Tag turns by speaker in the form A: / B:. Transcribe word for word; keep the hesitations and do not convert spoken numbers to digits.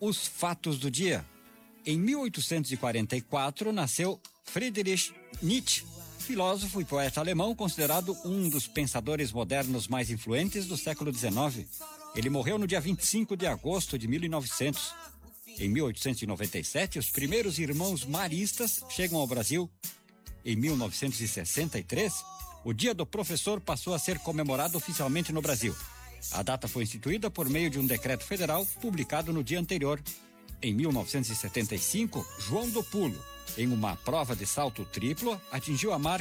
A: Os fatos do dia. Em mil oitocentos e quarenta e quatro, nasceu Friedrich Nietzsche, filósofo e poeta alemão, considerado um dos pensadores modernos mais influentes do século dezenove. Ele morreu no dia vinte e cinco de agosto de mil e novecentos. Em mil oitocentos e noventa e sete, os primeiros irmãos maristas chegam ao Brasil. Em mil novecentos e sessenta e três, o Dia do Professor passou a ser comemorado oficialmente no Brasil. A data foi instituída por meio de um decreto federal publicado no dia anterior. Em mil novecentos e setenta e cinco, João do Pulo, em uma prova de salto triplo, atingiu a marca